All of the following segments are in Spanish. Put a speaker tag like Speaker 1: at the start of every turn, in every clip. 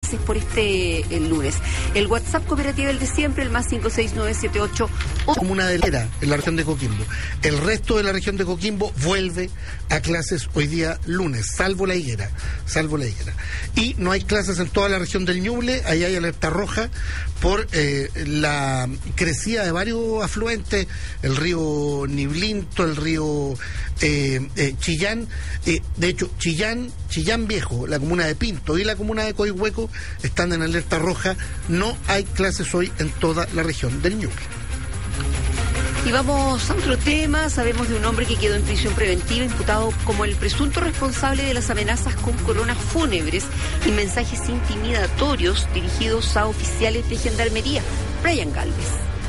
Speaker 1: por el lunes. El WhatsApp Cooperativa el de siempre, el más 56978.
Speaker 2: Comuna de Lera, en la región de Coquimbo. El resto de la región de Coquimbo vuelve a clases hoy día lunes, salvo la Higuera. Y no hay clases en toda la región del Ñuble, ahí hay alerta roja por la crecida de varios afluentes, el río Niblinto, el río Chillán. De hecho, Chillán Viejo, la comuna de Pinto y la comuna de Coihueco están en alerta roja. No hay clases hoy en toda la región del Ñuble.
Speaker 1: Y vamos a otro tema. Sabemos de un hombre que quedó en prisión preventiva imputado como el presunto responsable de las amenazas con coronas fúnebres y mensajes intimidatorios dirigidos a oficiales de Gendarmería. Brian Galvez.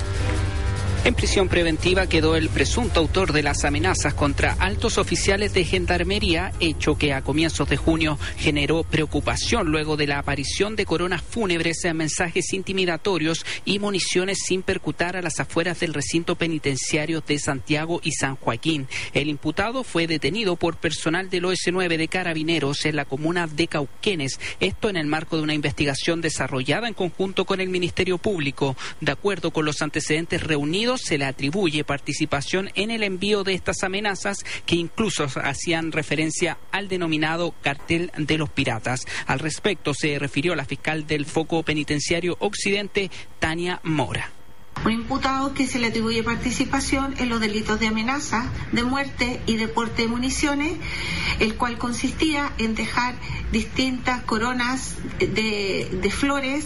Speaker 3: En prisión preventiva quedó el presunto autor de las amenazas contra altos oficiales de Gendarmería, hecho que a comienzos de junio generó preocupación luego de la aparición de coronas fúnebres, mensajes intimidatorios y municiones sin percutar a las afueras del recinto penitenciario de Santiago y San Joaquín. El imputado fue detenido por personal del OS9 de Carabineros en la comuna de Cauquenes, esto en el marco de una investigación desarrollada en conjunto con el Ministerio Público. De acuerdo con los antecedentes reunidos, se le atribuye participación en el envío de estas amenazas que incluso hacían referencia al denominado cartel de los piratas. Al respecto se refirió la fiscal del Foco Penitenciario Occidente, Tania Mora.
Speaker 4: Un imputado que se le atribuye participación en los delitos de amenaza, de muerte y de porte de municiones, el cual consistía en dejar distintas coronas de flores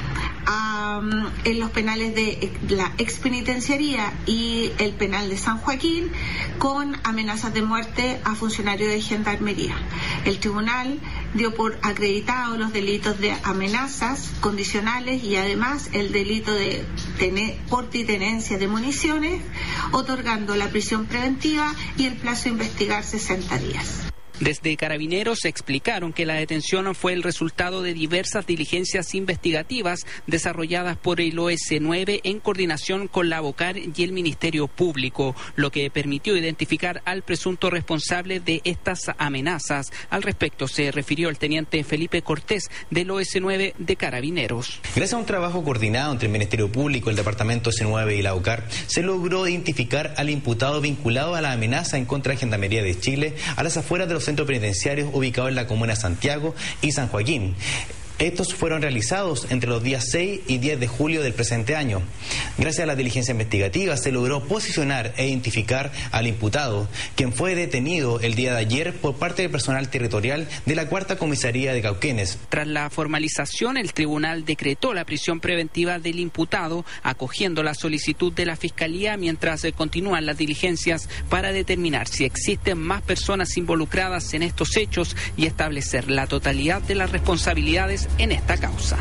Speaker 4: en los penales de la expenitenciaría y el penal de San Joaquín con amenazas de muerte a funcionarios de Gendarmería. El tribunal dio por acreditado los delitos de amenazas condicionales y además el delito de porte y tenencia de municiones, otorgando la prisión preventiva y el plazo de investigar 60 días.
Speaker 3: Desde Carabineros explicaron que la detención fue el resultado de diversas diligencias investigativas desarrolladas por el OS9 en coordinación con la Bocar y el Ministerio Público, lo que permitió identificar al presunto responsable de estas amenazas. Al respecto se refirió el teniente Felipe Cortés del OS9 de Carabineros.
Speaker 5: Gracias a un trabajo coordinado entre el Ministerio Público, el Departamento OS9 y la Bocar, se logró identificar al imputado vinculado a la amenaza en contra de Gendarmería de Chile a las afueras de los centros penitenciarios ubicados en la comuna de Santiago y San Joaquín. Estos fueron realizados entre los días 6 y 10 de julio del presente año. Gracias a la diligencia investigativa se logró posicionar e identificar al imputado, quien fue detenido el día de ayer por parte del personal territorial de la Cuarta Comisaría de Cauquenes.
Speaker 3: Tras la formalización, el tribunal decretó la prisión preventiva del imputado, acogiendo la solicitud de la Fiscalía mientras continúan las diligencias para determinar si existen más personas involucradas en estos hechos y establecer la totalidad de las responsabilidades en esta causa.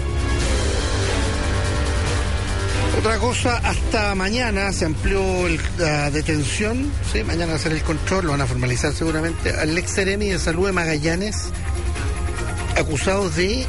Speaker 2: Otra cosa, hasta mañana se amplió la detención, ¿sí? Mañana va a ser el control, lo van a formalizar seguramente, al ex seremi de Salud de Magallanes, acusado de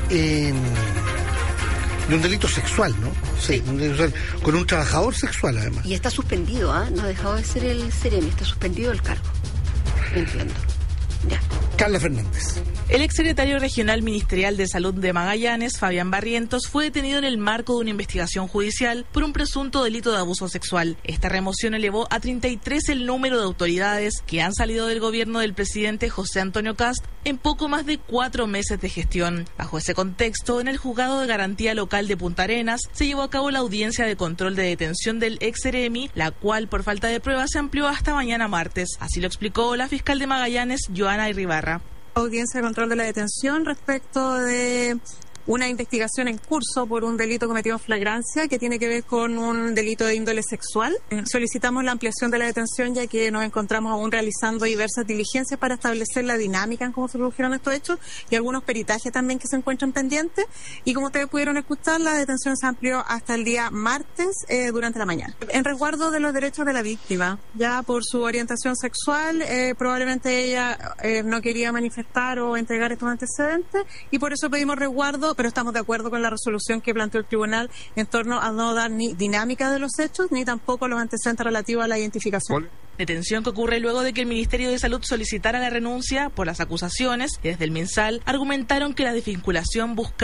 Speaker 2: un delito sexual, ¿no? Sí, un delito sexual, con un trabajador sexual además.
Speaker 1: Y está suspendido, no ha dejado de ser el seremi, está suspendido el cargo. Entiendo. Ya.
Speaker 2: Carla Fernández.
Speaker 6: El exsecretario regional ministerial de Salud de Magallanes, Fabián Barrientos, fue detenido en el marco de una investigación judicial por un presunto delito de abuso sexual. Esta remoción elevó a 33 el número de autoridades que han salido del gobierno del presidente José Antonio Kast en poco más de 4 meses de gestión. Bajo ese contexto, en el Juzgado de Garantía Local de Punta Arenas se llevó a cabo la audiencia de control de detención del ex seremi, la cual por falta de pruebas se amplió hasta mañana martes. Así lo explicó la fiscal de Magallanes, Joana Irribarra.
Speaker 7: Audiencia de control de la detención respecto de una investigación en curso por un delito cometido en flagrancia que tiene que ver con un delito de índole sexual. Solicitamos la ampliación de la detención ya que nos encontramos aún realizando diversas diligencias para establecer la dinámica en cómo se produjeron estos hechos y algunos peritajes también que se encuentran pendientes. Y como ustedes pudieron escuchar, la detención se amplió hasta el día martes durante la mañana. En resguardo de los derechos de la víctima, ya por su orientación sexual, probablemente ella no quería manifestar o entregar estos antecedentes y por eso pedimos resguardo, pero estamos de acuerdo con la resolución que planteó el tribunal en torno a no dar ni dinámica de los hechos ni tampoco los antecedentes relativos a la identificación.
Speaker 6: Detención que ocurre luego de que el Ministerio de Salud solicitara la renuncia por las acusaciones y desde el MinSal argumentaron que la desvinculación busca